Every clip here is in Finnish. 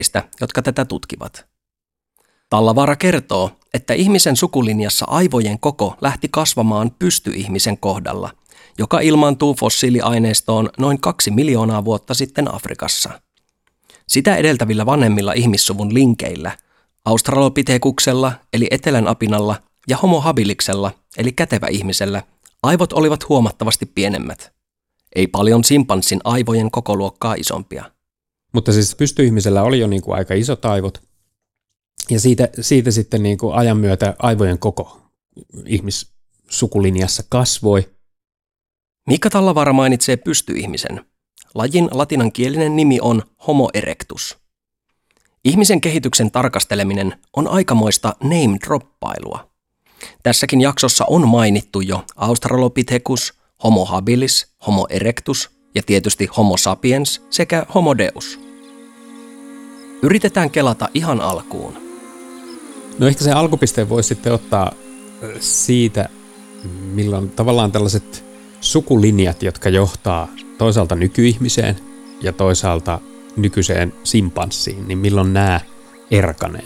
jotka tätä tutkivat. Tallavaara kertoo, että ihmisen sukulinjassa aivojen koko lähti kasvamaan pystyihmisen kohdalla, joka ilmaantuu fossiiliaineistoon noin 2 miljoonaa vuotta sitten Afrikassa. Sitä edeltävillä vanhemmilla ihmissuvun linkeillä, Australopithekuksella eli etelän apinalla ja Homo habiliksella eli kätevä ihmisellä, aivot olivat huomattavasti pienemmät. Ei paljon simpanssin aivojen kokoluokkaa isompia. Mutta siis pystyihmisellä oli jo niin kuin aika isot aivot. Ja siitä sitten niin kuin ajan myötä aivojen koko ihmissukulinjassa kasvoi. Mika Tallavaara mainitsee pystyihmisen. Lajin latinankielinen nimi on Homo erectus. Ihmisen kehityksen tarkasteleminen on aikamoista name-droppailua. Tässäkin jaksossa on mainittu jo Australopithecus, Homo habilis, Homo erectus ja tietysti Homo sapiens sekä Homo deus. Yritetään kelata ihan alkuun. No ehkä se alkupisteen voisi sitten ottaa siitä, milloin tavallaan tällaiset sukulinjat, jotka johtaa toisaalta nykyihmiseen ja toisaalta nykyiseen simpanssiin, niin milloin nämä erkanee.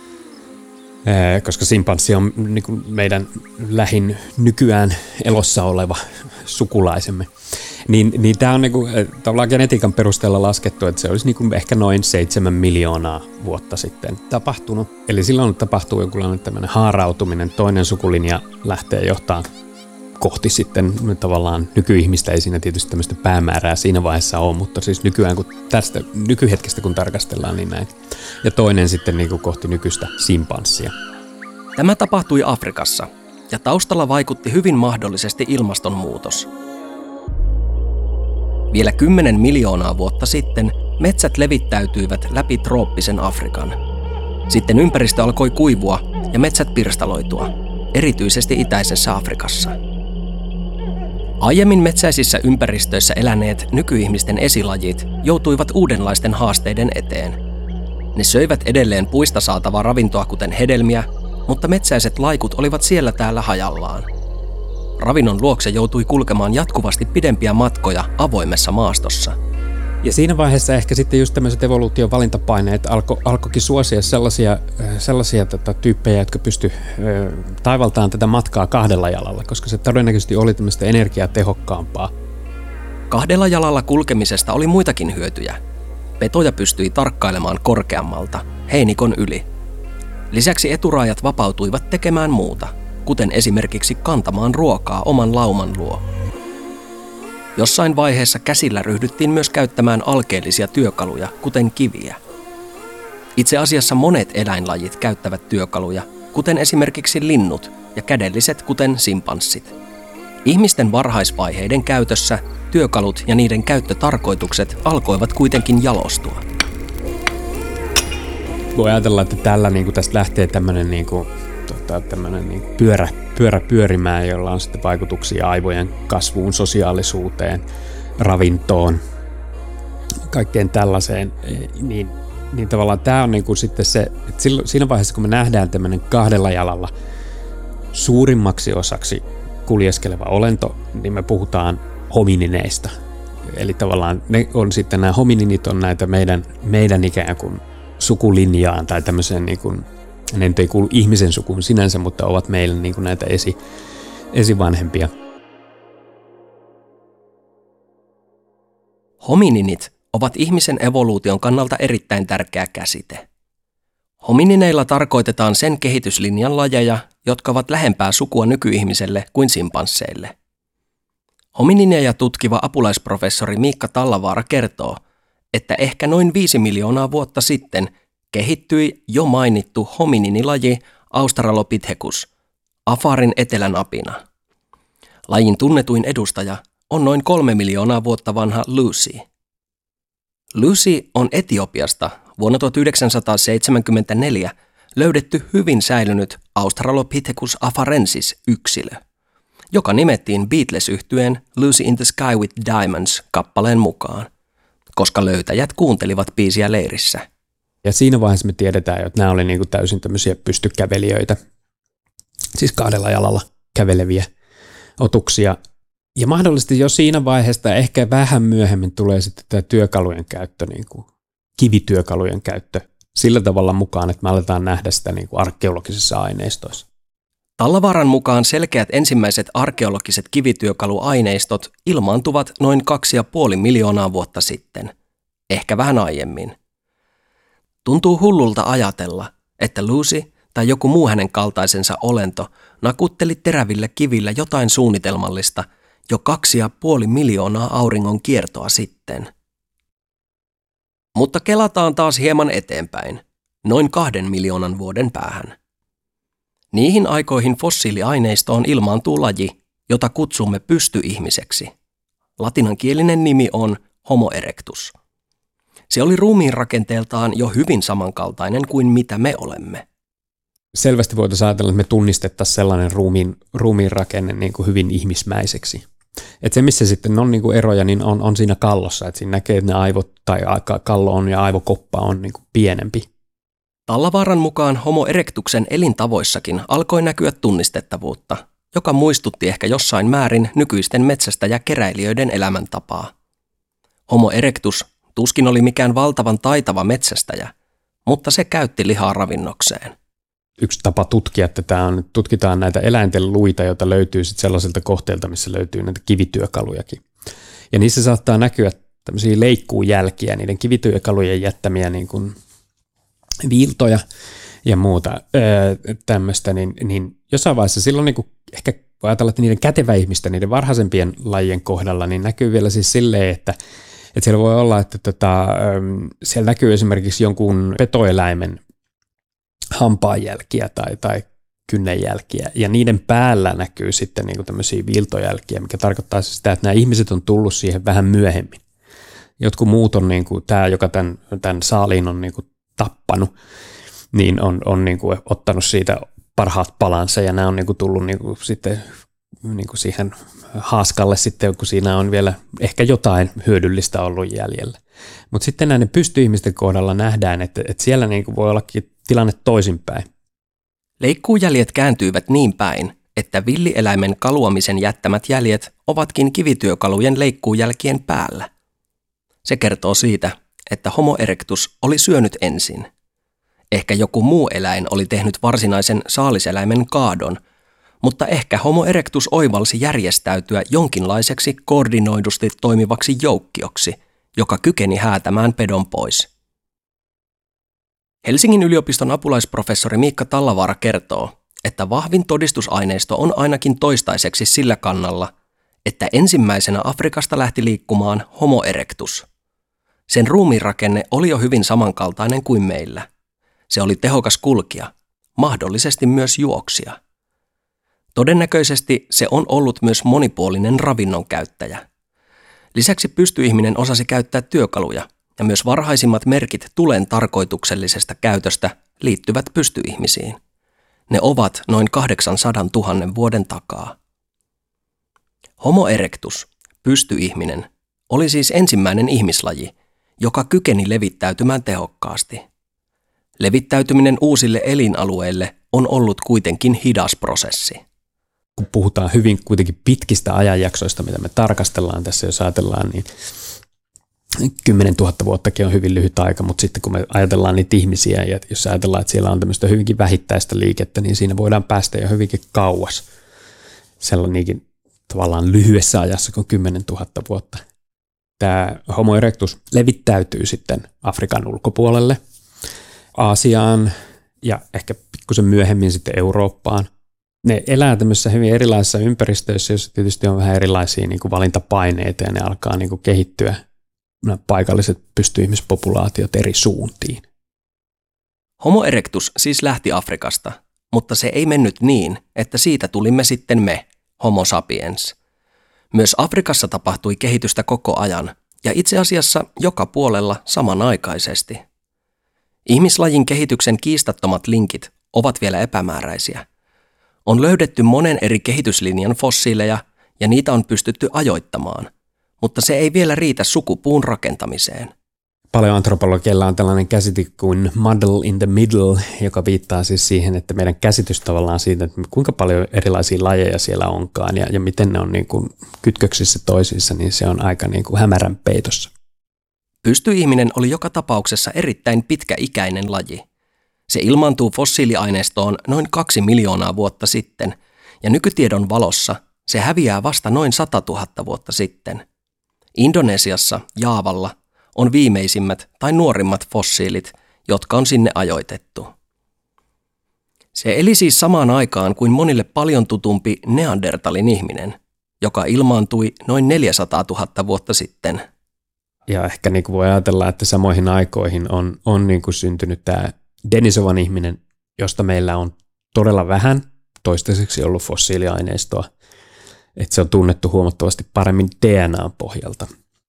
Koska simpanssi on niin kuin meidän lähin nykyään elossa oleva sukulaisemme. Niin tämä on niin kuin, tavallaan genetiikan perusteella laskettu, että se olisi niin kuin ehkä noin 7 miljoonaa vuotta sitten tapahtunut. Eli silloin tapahtuu jonkunlainen tämmöinen haarautuminen, toinen sukulinja lähtee johtaa kohti sitten tavallaan nykyihmistä. Ei siinä tietysti tämmöistä päämäärää siinä vaiheessa ole, mutta siis nykyään kun tästä nykyhetkestä kun tarkastellaan, niin näin. Ja toinen sitten niin kuin kohti nykyistä simpanssia. Tämä tapahtui Afrikassa ja taustalla vaikutti hyvin mahdollisesti ilmastonmuutos. Vielä 10 miljoonaa vuotta sitten metsät levittäytyivät läpi trooppisen Afrikan. Sitten ympäristö alkoi kuivua ja metsät pirstaloitua, erityisesti itäisessä Afrikassa. Aiemmin metsäisissä ympäristöissä eläneet nykyihmisten esilajit joutuivat uudenlaisten haasteiden eteen. Ne söivät edelleen puista saatavaa ravintoa kuten hedelmiä, mutta metsäiset laikut olivat siellä täällä hajallaan. Ravinnon luokse joutui kulkemaan jatkuvasti pidempiä matkoja avoimessa maastossa. Ja siinä vaiheessa ehkä sitten just tämmöiset evoluution valintapaineet alkoikin suosia sellaisia tyyppejä, jotka pysty taivaltaan tätä matkaa 2 jalalla, koska se todennäköisesti oli tämmöistä energiatehokkaampaa. 2 jalalla kulkemisesta oli muitakin hyötyjä. Petoja pystyi tarkkailemaan korkeammalta, heinikon yli. Lisäksi eturaajat vapautuivat tekemään muuta, kuten esimerkiksi kantamaan ruokaa oman lauman luo. Jossain vaiheessa käsillä ryhdyttiin myös käyttämään alkeellisia työkaluja, kuten kiviä. Itse asiassa monet eläinlajit käyttävät työkaluja, kuten esimerkiksi linnut ja kädelliset, kuten simpanssit. Ihmisten varhaisvaiheiden käytössä työkalut ja niiden käyttötarkoitukset alkoivat kuitenkin jalostua. Voi ajatella, että tällä niin kuin tästä lähtee tämmöinen pyörä pyörimään, jolla on sitten vaikutuksia aivojen kasvuun, sosiaalisuuteen, ravintoon, kaikkeen tällaiseen, niin tavallaan tämä on niin kuin sitten se, että siinä vaiheessa kun me nähdään tämmöinen 2 jalalla suurimmaksi osaksi kuljeskeleva olento, niin me puhutaan hominineista. Eli tavallaan ne on sitten nämä homininit on näitä meidän ikään kuin sukulinjaan tai tämmöiseen niin kuin, ne ei kuulu ihmisen sukuun sinänsä, mutta ovat meille niin kuin näitä esivanhempia. Homininit ovat ihmisen evoluution kannalta erittäin tärkeä käsite. Hominineilla tarkoitetaan sen kehityslinjan lajeja, jotka ovat lähempää sukua nykyihmiselle kuin simpansseille. Hominineja tutkiva apulaisprofessori Miikka Tallavaara kertoo, että ehkä noin 5 miljoonaa vuotta sitten kehittyi jo mainittu homininilaji Australopithecus, Afarin etelän apina. Lajin tunnetuin edustaja on noin 3 miljoonaa vuotta vanha Lucy. Lucy on Etiopiasta vuonna 1974 löydetty hyvin säilynyt Australopithecus afarensis -yksilö, joka nimettiin Beatles-yhtyeen Lucy in the Sky with Diamonds -kappaleen mukaan, koska löytäjät kuuntelivat biisiä leirissä. Ja siinä vaiheessa me tiedetään, että nämä oli niin kuin täysin tämmöisiä pystykävelijöitä, siis 2 jalalla käveleviä otuksia. Ja mahdollisesti jo siinä vaiheessa, ehkä vähän myöhemmin tulee sitten tämä työkalujen käyttö niin kuin kivityökalujen käyttö sillä tavalla mukaan, että me aletaan nähdä sitä niin kuin arkeologisissa aineistoissa. Tallavaaran mukaan selkeät ensimmäiset arkeologiset kivityökaluaineistot ilmaantuvat noin 2,5 miljoonaa vuotta sitten, ehkä vähän aiemmin. Tuntuu hullulta ajatella, että Lucy tai joku muu hänen kaltaisensa olento nakutteli terävillä kivillä jotain suunnitelmallista jo 2,5 miljoonaa auringon kiertoa sitten. Mutta kelataan taas hieman eteenpäin, noin 2 miljoonan vuoden päähän. Niihin aikoihin fossiiliaineistoon ilmaantuu laji, jota kutsumme pystyihmiseksi. Latinankielinen nimi on Homo erectus. Se oli ruumiin rakenteeltaan jo hyvin samankaltainen kuin mitä me olemme. Selvästi voitaisiin ajatella, että me tunnistettaisiin sellainen ruumiin rakenne niin kuin hyvin ihmismäiseksi. Että se, missä sitten on niin kuin eroja, niin on siinä kallossa. Että siinä näkee, että ne aivot tai kallo on ja aivokoppa on niin kuin pienempi. Tallavaaran mukaan Homo erectuksen elintavoissakin alkoi näkyä tunnistettavuutta, joka muistutti ehkä jossain määrin nykyisten metsästäjäkeräilijöiden elämäntapaa. Homo erectus tuskin oli mikään valtavan taitava metsästäjä, mutta se käytti lihaa ravinnokseen. Yksi tapa tutkia tätä on, että tutkitaan näitä eläinten luita, joita löytyy sitten sellaisilta kohteilta, missä löytyy näitä kivityökalujakin. Ja niissä saattaa näkyä tämmöisiä leikkuujälkiä, niiden kivityökalujen jättämiä niin kuin viiltoja ja muuta tämmöistä, niin jossain vaiheessa silloin niin kuin ehkä voi ajatella, että niiden kätevä ihmisten, niiden varhaisempien lajien kohdalla, niin näkyy vielä siis silleen, että siellä voi olla, että siellä näkyy esimerkiksi jonkun petoeläimen hampaanjälkiä tai kynnenjälkiä, ja niiden päällä näkyy sitten niin kuin tämmöisiä viiltojälkiä, mikä tarkoittaa sitä, että nämä ihmiset on tullut siihen vähän myöhemmin. Jotkut muut on, niin kuin tämä, joka tämän saaliin on niin kuin tappanut, niin on niin kuin ottanut siitä parhaat palansa, ja nämä on niin kuin tullut niin kuin sitten niin kuin siihen haaskalle sitten, kun siinä on vielä ehkä jotain hyödyllistä ollut jäljellä. Mutta sitten näiden pystyihmisten kohdalla nähdään, että siellä niin kuin voi ollakin tilanne toisinpäin. Leikkuujäljet kääntyivät niin päin, että villieläimen kaluamisen jättämät jäljet ovatkin kivityökalujen leikkuujälkien päällä. Se kertoo siitä, että Homo erectus oli syönyt ensin. Ehkä joku muu eläin oli tehnyt varsinaisen saaliseläimen kaadon, mutta ehkä Homo erectus oivalsi järjestäytyä jonkinlaiseksi koordinoidusti toimivaksi joukkioksi, joka kykeni häätämään pedon pois. Helsingin yliopiston apulaisprofessori Miikka Tallavaara kertoo, että vahvin todistusaineisto on ainakin toistaiseksi sillä kannalla, että ensimmäisenä Afrikasta lähti liikkumaan Homo erectus. Sen ruumiinrakenne oli jo hyvin samankaltainen kuin meillä. Se oli tehokas kulkija, mahdollisesti myös juoksija. Todennäköisesti se on ollut myös monipuolinen ravinnon käyttäjä. Lisäksi pystyihminen osasi käyttää työkaluja, ja myös varhaisimmat merkit tulen tarkoituksellisesta käytöstä liittyvät pystyihmisiin. Ne ovat noin 800 000 vuoden takaa. Homo erectus, pystyihminen, oli siis ensimmäinen ihmislaji, joka kykeni levittäytymään tehokkaasti. Levittäytyminen uusille elinalueille on ollut kuitenkin hidas prosessi. Kun puhutaan hyvin kuitenkin pitkistä ajanjaksoista, mitä me tarkastellaan tässä, jos ajatellaan, niin 10 000 vuottakin on hyvin lyhyt aika, mutta sitten kun me ajatellaan niitä ihmisiä, ja jos ajatellaan, että siellä on tämmöistä hyvinkin vähittäistä liikettä, niin siinä voidaan päästä jo hyvinkin kauas sellainenkin tavallaan lyhyessä ajassa kuin 10 000 vuotta. Tämä Homo erectus levittäytyy sitten Afrikan ulkopuolelle, Aasiaan ja ehkä pikkusen myöhemmin sitten Eurooppaan. Ne elää tämmöisissä hyvin erilaisissa ympäristöissä, joissa tietysti on vähän erilaisia niin kuin valintapaineita, ja ne alkaa niin kuin kehittyä paikalliset pystyihmispopulaatiot eri suuntiin. Homo erectus siis lähti Afrikasta, mutta se ei mennyt niin, että siitä tulimme sitten me, Homo sapiens. Myös Afrikassa tapahtui kehitystä koko ajan, ja itse asiassa joka puolella samanaikaisesti. Ihmislajin kehityksen kiistattomat linkit ovat vielä epämääräisiä. On löydetty monen eri kehityslinjan fossiileja, ja niitä on pystytty ajoittamaan, mutta se ei vielä riitä sukupuun rakentamiseen. Paleoantropologialla on tällainen käsite kuin muddle in the middle, joka viittaa siis siihen, että meidän käsitys tavallaan siitä, että kuinka paljon erilaisia lajeja siellä onkaan ja miten ne on niin kuin kytköksissä toisiinsa, niin se on aika niin kuin hämärän peitossa. Pystyihminen oli joka tapauksessa erittäin pitkäikäinen laji. Se ilmaantuu fossiiliaineistoon noin 2 miljoonaa vuotta sitten, ja nykytiedon valossa se häviää vasta noin 100 000 vuotta sitten. Indonesiassa, Jaavalla, on viimeisimmät tai nuorimmat fossiilit, jotka on sinne ajoitettu. Se eli siis samaan aikaan kuin monille paljon tutumpi Neandertalin ihminen, joka ilmaantui noin 400 000 vuotta sitten. Ja ehkä niin kuin voi ajatella, että samoihin aikoihin on niin kuin syntynyt tämä Denisovan ihminen, josta meillä on todella vähän toistaiseksi ollut fossiiliaineistoa. Että se on tunnettu huomattavasti paremmin DNAn pohjalta.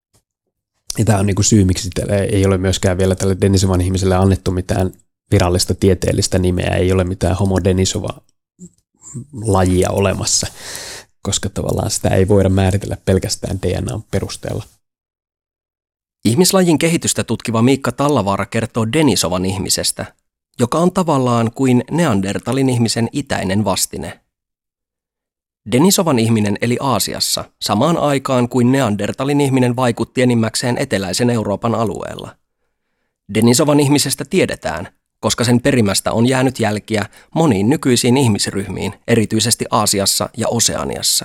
Ja tämä on niin kuin syy, miksi ei ole myöskään vielä tälle Denisovan ihmiselle annettu mitään virallista tieteellistä nimeä, ei ole mitään Homo Denisova-lajia olemassa, koska tavallaan sitä ei voida määritellä pelkästään DNAn perusteella. Ihmislajin kehitystä tutkiva Miikka Tallavaara kertoo Denisovan ihmisestä, joka on tavallaan kuin Neandertalin ihmisen itäinen vastine. Denisovan ihminen eli Aasiassa samaan aikaan kuin Neandertalin ihminen vaikutti enimmäkseen eteläisen Euroopan alueella. Denisovan ihmisestä tiedetään, koska sen perimästä on jäänyt jälkiä moniin nykyisiin ihmisryhmiin, erityisesti Aasiassa ja Oseaniassa.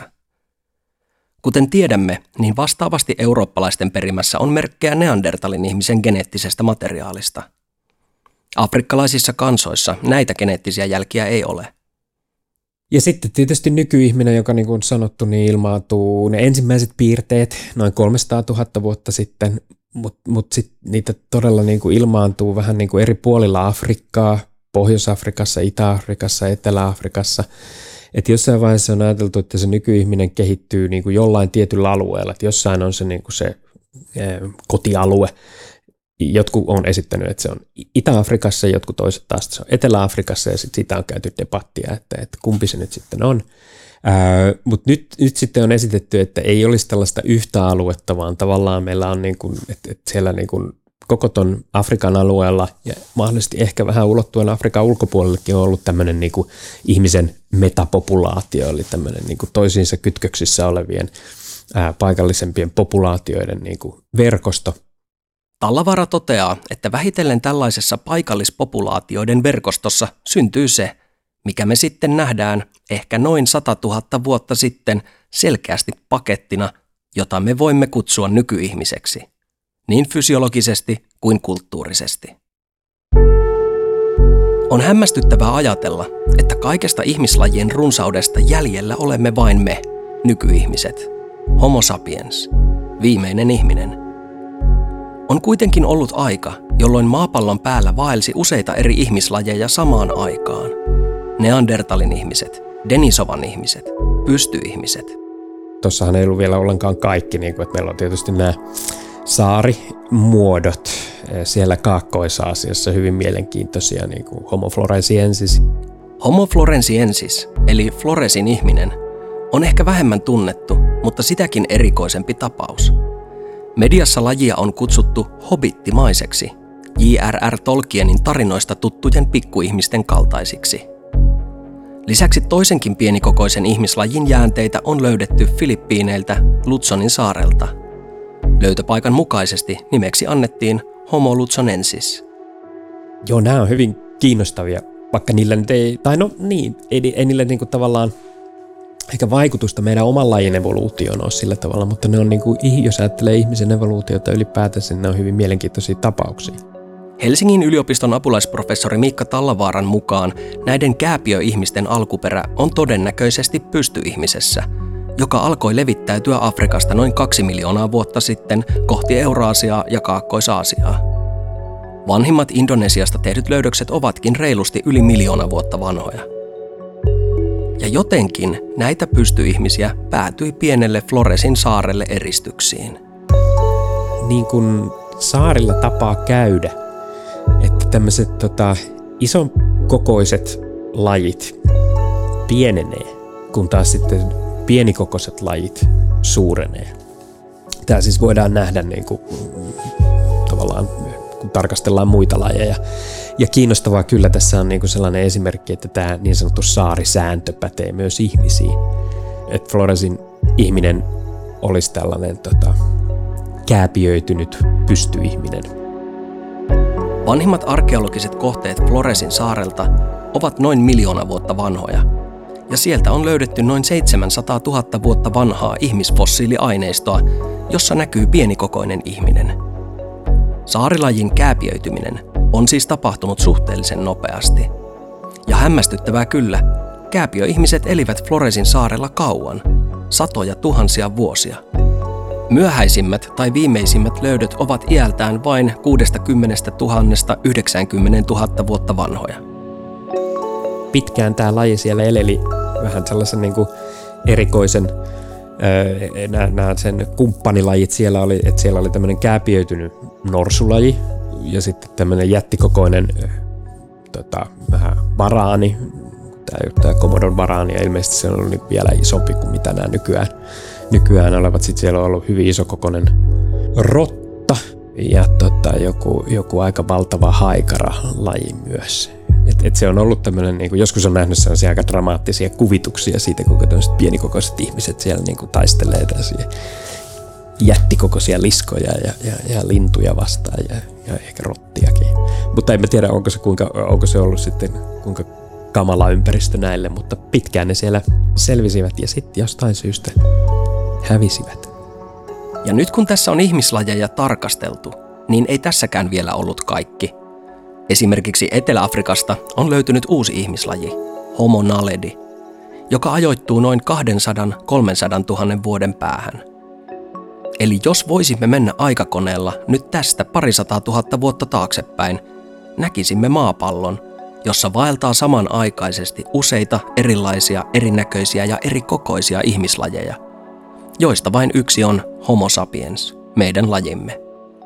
Kuten tiedämme, niin vastaavasti eurooppalaisten perimässä on merkkejä Neandertalin ihmisen geneettisestä materiaalista. Afrikkalaisissa kansoissa näitä geneettisiä jälkiä ei ole. Ja sitten tietysti nykyihminen, joka niin kuin sanottu, niin ilmaantuu ne ensimmäiset piirteet noin 300 000 vuotta sitten, mutta sitten niitä todella niin kuin ilmaantuu vähän niin kuin eri puolilla Afrikkaa, Pohjois-Afrikassa, Itä-Afrikassa, Etelä-Afrikassa. Että jossain vaiheessa on ajateltu, että se nykyihminen kehittyy niin kuin jollain tietyllä alueella, että jossain on se, niin kuin se kotialue. Jotkut on esittänyt, että se on Itä-Afrikassa, jotkut toiset taas, että se on Etelä-Afrikassa, ja sitten siitä on käyty debattia, että kumpi se nyt sitten on. Mutta nyt sitten on esitetty, että ei olisi tällaista yhtä aluetta, vaan tavallaan meillä on niin kuin, että siellä niin kuin koko ton Afrikan alueella ja mahdollisesti ehkä vähän ulottuen Afrikan ulkopuolellekin on ollut tämmöinen niin kuin ihmisen metapopulaatio, eli tämmöinen niin kuin toisiinsa kytköksissä olevien paikallisempien populaatioiden niin kuin verkosto. Tallavaara toteaa, että vähitellen tällaisessa paikallispopulaatioiden verkostossa syntyy se, mikä me sitten nähdään ehkä noin 100 000 vuotta sitten selkeästi pakettina, jota me voimme kutsua nykyihmiseksi, niin fysiologisesti kuin kulttuurisesti. On hämmästyttävää ajatella, että kaikesta ihmislajien runsaudesta jäljellä olemme vain me, nykyihmiset, Homo sapiens, viimeinen ihminen. On kuitenkin ollut aika, jolloin maapallon päällä vaelsi useita eri ihmislajeja samaan aikaan. Neandertalin ihmiset, Denisovan ihmiset, pystyihmiset. Tuossahan ei ollut vielä ollenkaan kaikki, niin kuin, että meillä on tietysti nämä saarimuodot siellä Kaakkois-Aasiassa hyvin mielenkiintoisia, niin kuin Homo floresiensis. Homo floresiensis, eli Floresin ihminen, on ehkä vähemmän tunnettu, mutta sitäkin erikoisempi tapaus. Mediassa lajia on kutsuttu hobittimaiseksi, J.R.R. Tolkienin tarinoista tuttujen pikkuihmisten kaltaisiksi. Lisäksi toisenkin pienikokoisen ihmislajin jäänteitä on löydetty Filippiineiltä Lutzonin saarelta. Löytöpaikan mukaisesti nimeksi annettiin Homo lutzonensis. Joo, nämä on hyvin kiinnostavia, vaikka niillä nyt ei, tai no niin, ei niillä niinku tavallaan eikä vaikutusta meidän oman lajin evoluutioon ole sillä tavalla, mutta ne on niinku, jos ajattelee ihmisen evoluutiota ylipäätänsä, niin ne on hyvin mielenkiintoisia tapauksia. Helsingin yliopiston apulaisprofessori Miikka Tallavaaran mukaan näiden kääpiöihmisten alkuperä on todennäköisesti pystyihmisessä, joka alkoi levittäytyä Afrikasta noin 2 miljoonaa vuotta sitten kohti Euraasiaa ja Kaakkois-Aasiaa. Vanhimmat Indonesiasta tehdyt löydökset ovatkin reilusti yli 1 miljoona vuotta vanhoja. Ja jotenkin näitä pystyihmisiä päätyi pienelle Floresin saarelle eristyksiin. Niin kuin saarilla tapaa käydä, että tämmöiset ison kokoiset lajit pienenee, kun taas sitten pienikokoiset lajit suurenee. Tämä siis voidaan nähdä niin kuin, tavallaan, kun tarkastellaan muita lajeja. Ja kiinnostavaa kyllä tässä on niin kuin sellainen esimerkki, että tämä niin sanottu saarisääntö pätee myös ihmisiin. Että Floresin ihminen olisi tällainen kääpiöitynyt pystyihminen. Vanhimmat arkeologiset kohteet Floresin saarelta ovat noin 1 miljoona vuotta vanhoja, ja sieltä on löydetty noin 700 000 vuotta vanhaa ihmisfossiiliaineistoa, jossa näkyy pienikokoinen ihminen. Saarilajin kääpiöityminen on siis tapahtunut suhteellisen nopeasti. Ja hämmästyttävää kyllä, kääpiöihmiset elivät Floresin saarella kauan, satoja tuhansia vuosia. Myöhäisimmät tai viimeisimmät löydöt ovat iältään vain 60 000 – 90 000 vuotta vanhoja. Pitkään tämä laji siellä eleli vähän sellaisen niin kuin erikoisen, nämä sen kumppanilajit siellä oli tämmöinen kääpiöitynyt norsulaji ja sitten tämmöinen jättikokoinen vähän varaani, tämä Komodon varaani, ja ilmeisesti se oli vielä isompi kuin mitä nämä nykyään olevat. Sitten siellä on ollut hyvin isokokoinen rotta ja joku aika valtava haikara-laji myös. Et se on ollut tämmöinen, niin kuin joskus on nähnyt sellaisia aika dramaattisia kuvituksia siitä, kuinka tämmöiset pienikokoiset ihmiset siellä niin kuin taistelee tällaisia jättikokoisia liskoja ja lintuja vastaan ja ehkä rottiakin. Mutta en mä tiedä, onko se ollut sitten kuinka kamala ympäristö näille, mutta pitkään ne siellä selvisivät ja sitten jostain syystä hävisivät. Ja nyt kun tässä on ihmislajeja tarkasteltu, niin ei tässäkään vielä ollut kaikki. Esimerkiksi Etelä-Afrikasta on löytynyt uusi ihmislaji, Homo naledi, joka ajoittuu noin 200–300 000 vuoden päähän. Eli jos voisimme mennä aikakoneella nyt tästä 200 000 vuotta taaksepäin, näkisimme maapallon, jossa vaeltaa samanaikaisesti useita erilaisia, erinäköisiä ja erikokoisia ihmislajeja, joista vain yksi on Homo sapiens, meidän lajimme.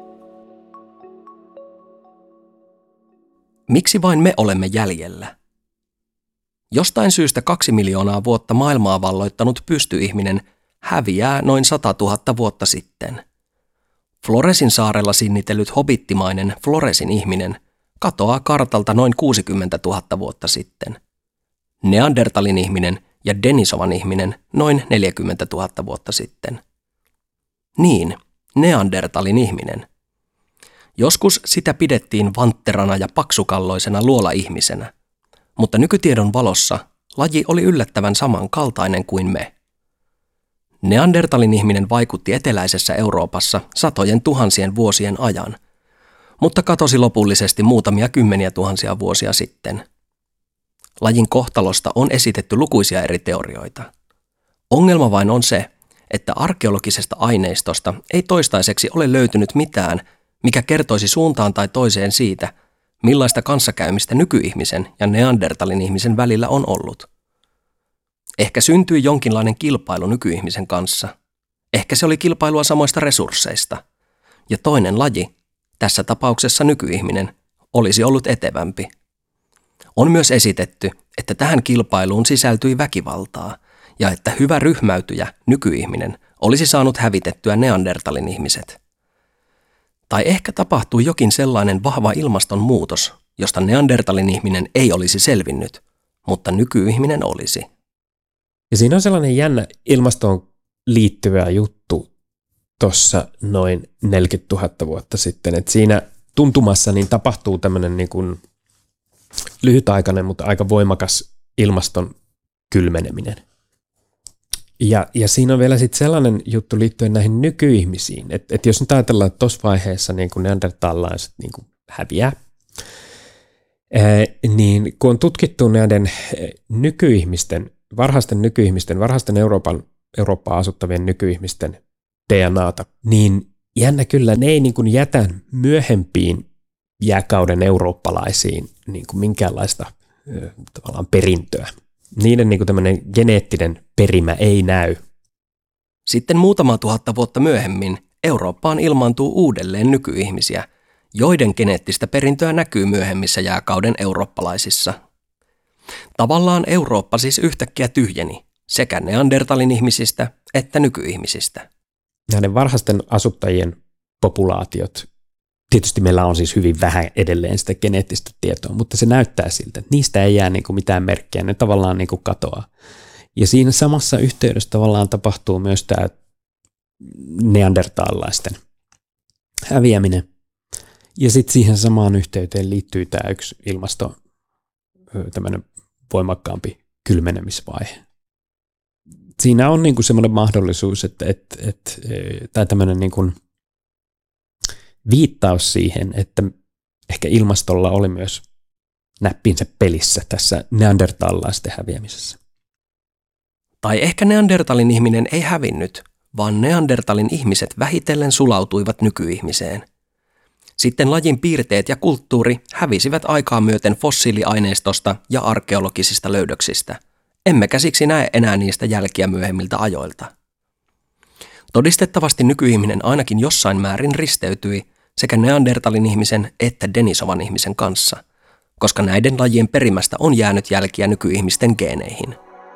Miksi vain me olemme jäljellä? Jostain syystä 2 miljoonaa vuotta maailmaa valloittanut pystyihminen häviää noin 100 000 vuotta sitten. Floresin saarella sinnitellyt hobittimainen Floresin ihminen katoaa kartalta noin 60 000 vuotta sitten. Neandertalin ihminen ja Denisovan ihminen noin 40 000 vuotta sitten. Niin, Neandertalin ihminen. Joskus sitä pidettiin vantterana ja paksukalloisena luola-ihmisenä, mutta nykytiedon valossa laji oli yllättävän samankaltainen kuin me. Neandertalin ihminen vaikutti eteläisessä Euroopassa satojen tuhansien vuosien ajan, mutta katosi lopullisesti muutamia kymmeniä tuhansia vuosia sitten. Lajin kohtalosta on esitetty lukuisia eri teorioita. Ongelma vain on se, että arkeologisesta aineistosta ei toistaiseksi ole löytynyt mitään, mikä kertoisi suuntaan tai toiseen siitä, millaista kanssakäymistä nykyihmisen ja Neandertalin ihmisen välillä on ollut. Ehkä syntyi jonkinlainen kilpailu nykyihmisen kanssa. Ehkä se oli kilpailua samoista resursseista. Ja toinen laji, tässä tapauksessa nykyihminen, olisi ollut etevämpi. On myös esitetty, että tähän kilpailuun sisältyi väkivaltaa ja että hyvä ryhmäytyjä, nykyihminen, olisi saanut hävitettyä Neandertalin ihmiset. Tai ehkä tapahtui jokin sellainen vahva ilmastonmuutos, josta Neandertalin ihminen ei olisi selvinnyt, mutta nykyihminen olisi. Ja siinä on sellainen jännä ilmastoon liittyvä juttu tuossa noin 40 000 vuotta sitten, että siinä tuntumassa niin tapahtuu tämmöinen niin kuin lyhytaikainen, mutta aika voimakas ilmaston kylmeneminen. Ja siinä on vielä sitten sellainen juttu liittyen näihin nykyihmisiin, että jos nyt ajatellaan, että tuossa vaiheessa niin kuin neandertalaiset niin kuin häviää, niin kun on tutkittu näiden varhaisten Eurooppaa asuttavien nykyihmisten DNAta, niin jännä kyllä ne ei niin kuin jätä myöhempiin jääkauden eurooppalaisiin niin kuin minkäänlaista tavallaan perintöä. Niiden niin kuin tämmöinen geneettinen perimä ei näy. Sitten muutama tuhatta vuotta myöhemmin Eurooppaan ilmaantuu uudelleen nykyihmisiä, joiden geneettistä perintöä näkyy myöhemmissä jääkauden eurooppalaisissa. Tavallaan Eurooppa siis yhtäkkiä tyhjeni sekä Neandertalin ihmisistä että nykyihmisistä. Näiden varhaisten asuttajien populaatiot, tietysti meillä on siis hyvin vähän edelleen sitä geneettistä tietoa, mutta se näyttää siltä, että niistä ei jää niin kuin mitään merkkiä, ne tavallaan niin kuin katoaa. Ja siinä samassa yhteydessä tavallaan tapahtuu myös tämä neandertaalaisten häviäminen. Ja sitten siihen samaan yhteyteen liittyy tämä yksi tämmöinen voimakkaampi kylmenemisvaihe. Siinä on niinku semmoinen mahdollisuus, tai tämmöinen niinku viittaus siihen, että ehkä ilmastolla oli myös näppinsä pelissä tässä neandertalaisten häviämisessä. Tai ehkä Neandertalin ihminen ei hävinnyt, vaan Neandertalin ihmiset vähitellen sulautuivat nykyihmiseen. Sitten lajin piirteet ja kulttuuri hävisivät aikaa myöten fossiiliaineistosta ja arkeologisista löydöksistä. Emmekä siksi näe enää niistä jälkiä myöhemmiltä ajoilta. Todistettavasti nykyihminen ainakin jossain määrin risteytyi sekä Neandertalin ihmisen että Denisovan ihmisen kanssa, koska näiden lajien perimästä on jäänyt jälkiä nykyihmisten geeneihin.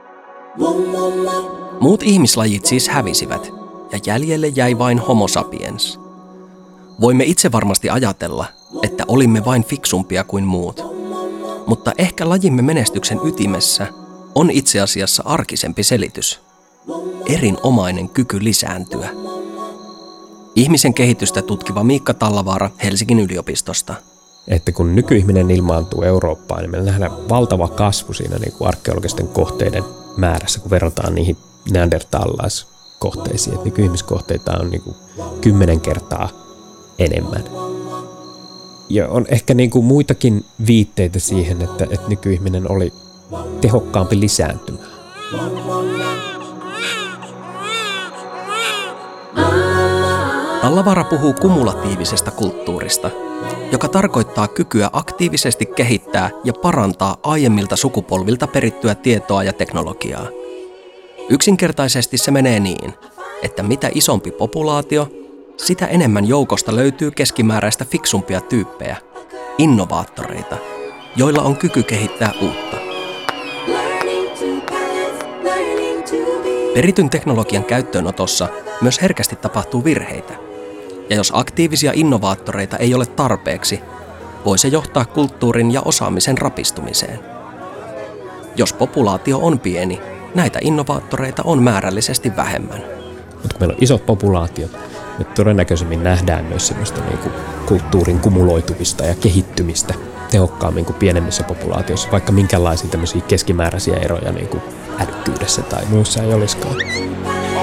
Muut ihmislajit siis hävisivät, ja jäljelle jäi vain Homo sapiens. Voimme itse varmasti ajatella, että olimme vain fiksumpia kuin muut, mutta ehkä lajimme menestyksen ytimessä on itse asiassa arkisempi selitys. Erinomainen kyky lisääntyä. Ihmisen kehitystä tutkiva Miikka Tallavaara Helsingin yliopistosta. Että kun nykyihminen ilmaantuu Eurooppaan, niin me nähdään valtava kasvu siinä niin kuin arkeologisten kohteiden määrässä, kun verrataan niihin neandertalaiskohteisiin. Että nykyihmiskohteita on niin kuin 10 kertaa enemmän. Ja on ehkä niin kuin muitakin viitteitä siihen, että nykyihminen oli tehokkaampi lisääntymään. Tallavaara puhuu kumulatiivisesta kulttuurista, joka tarkoittaa kykyä aktiivisesti kehittää ja parantaa aiemmilta sukupolvilta perittyä tietoa ja teknologiaa. Yksinkertaisesti se menee niin, että mitä isompi populaatio, sitä enemmän joukosta löytyy keskimääräistä fiksumpia tyyppejä, innovaattoreita, joilla on kyky kehittää uutta. Perityn teknologian käyttöönotossa myös herkästi tapahtuu virheitä. Ja jos aktiivisia innovaattoreita ei ole tarpeeksi, voi se johtaa kulttuurin ja osaamisen rapistumiseen. Jos populaatio on pieni, näitä innovaattoreita on määrällisesti vähemmän. Mutta kun meillä on isot populaatiot, me todennäköisemmin nähdään myös sellaista niinku kulttuurin kumuloitumista ja kehittymistä tehokkaammin kuin pienemmissä populaatioissa, vaikka minkälaisia tämmöisiä keskimääräisiä eroja niinku älykkyydessä tai muissa ei olisikaan.